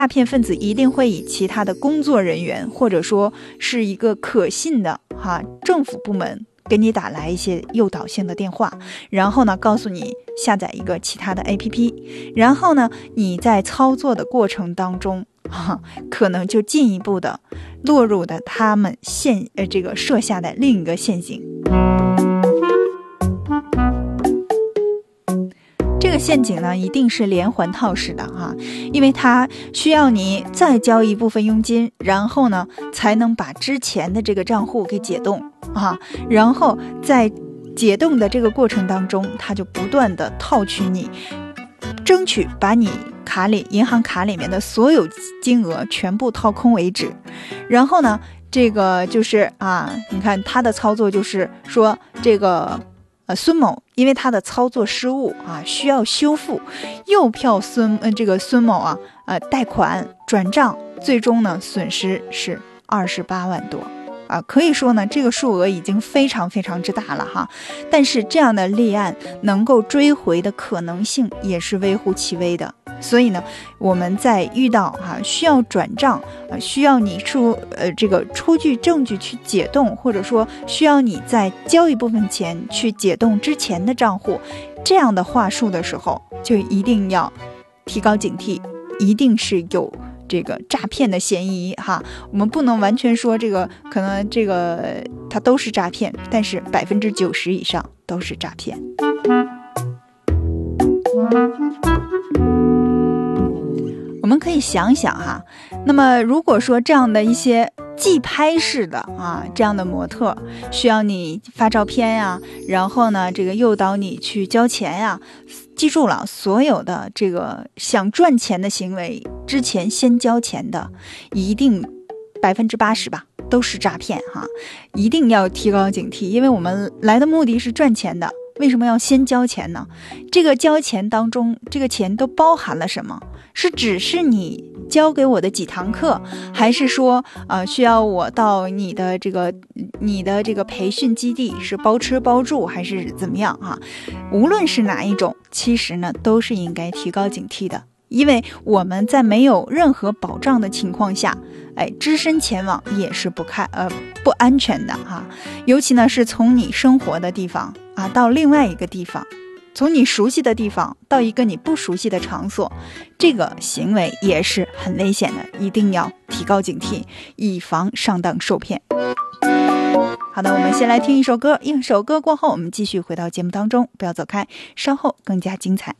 诈骗分子一定会以其他的工作人员，或者说是一个可信的政府部门给你打来一些诱导性的电话，然后呢告诉你下载一个其他的 APP， 然后呢你在操作的过程当中可能就进一步的落入的他们这个设下的另一个陷阱。这个陷阱呢一定是连环套式的因为它需要你再交一部分佣金，然后呢才能把之前的这个账户给解冻然后在解冻的这个过程当中，它就不断的套取你，争取把你银行卡里面的所有金额全部掏空为止。然后呢这个就是你看他的操作就是说这个孙某因为他的操作失误需要修复，诱骗这个孙某贷款转账，最终呢损失是28万多可以说呢这个数额已经非常非常之大了但是这样的立案能够追回的可能性也是微乎其微的。所以呢我们在遇到需要转账需要你出具证据去解冻，或者说需要你再交一部分钱去解冻之前的账户，这样的话术的时候，就一定要提高警惕，一定是有这个诈骗的嫌疑我们不能完全说这个可能这个它都是诈骗，但是90%以上都是诈骗。我们可以想想那么如果说这样的一些寄拍式的这样的模特需要你发照片然后呢这个诱导你去交钱记住了，所有的这个想赚钱的行为之前先交钱的一定80%吧都是诈骗一定要提高警惕，因为我们来的目的是赚钱的，为什么要先交钱呢？这个交钱当中，这个钱都包含了什么？是只是你教给我的几堂课，还是说需要我到你的这个培训基地是包吃包住还是怎么样无论是哪一种，其实呢都是应该提高警惕的，因为我们在没有任何保障的情况下只身前往也是不安全的尤其呢是从你生活的地方到另外一个地方，从你熟悉的地方到一个你不熟悉的场所，这个行为也是很危险的，一定要提高警惕，以防上当受骗。好的，我们先来听一首歌，一首歌过后我们继续回到节目当中，不要走开，稍后更加精彩。